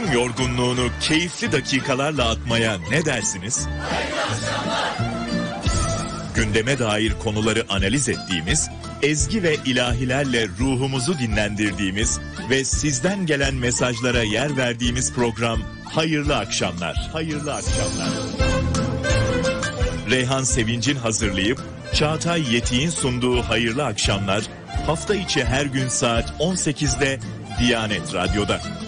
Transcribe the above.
gün yorgunluğunu keyifli dakikalarla atmaya ne dersiniz? Gündeme dair konuları analiz ettiğimiz, ezgi ve ilahilerle ruhumuzu dinlendirdiğimiz ve sizden gelen mesajlara yer verdiğimiz program Hayırlı Akşamlar. Hayırlı Akşamlar. Reyhan Sevinç'in hazırlayıp Çağatay Yetik'in sunduğu Hayırlı Akşamlar hafta içi her gün saat 18'de Diyanet Radyo'da.